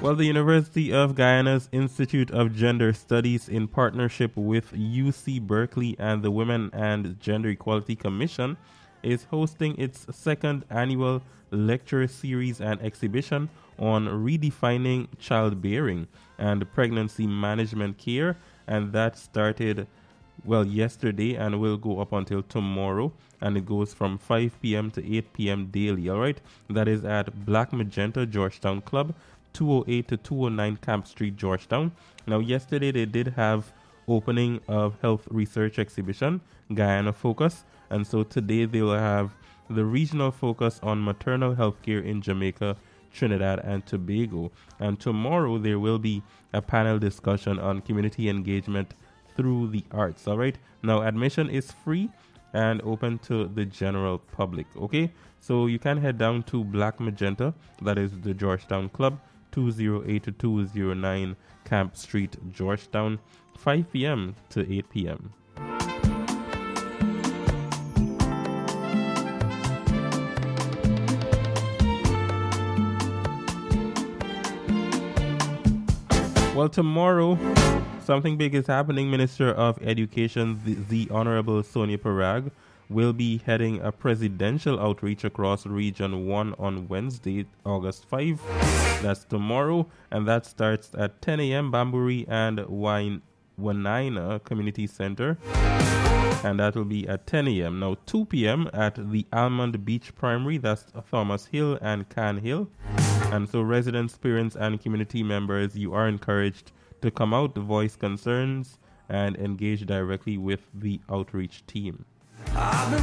Well, the University of Guyana's Institute of Gender Studies, in partnership with UC Berkeley and the Women and Gender Equality Commission, is hosting its second annual lecture series and exhibition on redefining childbearing and pregnancy management care, and that started yesterday and will go up until tomorrow, and it goes from 5 p.m. to 8 p.m. daily. All right, that is at Black Magenta Georgetown Club, 208 to 209 Camp Street, Georgetown. Now, yesterday they did have opening of health research exhibition, Guyana Focus, and so today they will have the regional focus on maternal health care in Jamaica, Trinidad, and Tobago. And tomorrow there will be a panel discussion on community engagement through the arts. All right. Now, admission is free and open to the general public. Okay. So you can head down to Black Magenta, that is the Georgetown Club, 208 to 209 Camp Street, Georgetown, 5 p.m. to 8 p.m. Well, tomorrow, something big is happening. Minister of Education, the Honorable Sonia Parag, will be heading a presidential outreach across Region 1 on Wednesday, August 5. That's tomorrow, and that starts at 10 a.m. Bamburi and Wanaina Community Center, and that will be at 10 a.m. Now, 2 p.m. at the Almond Beach Primary, that's Thomas Hill and Can Hill. And so residents, parents, and community members, you are encouraged to come out, voice concerns, and engage directly with the outreach team.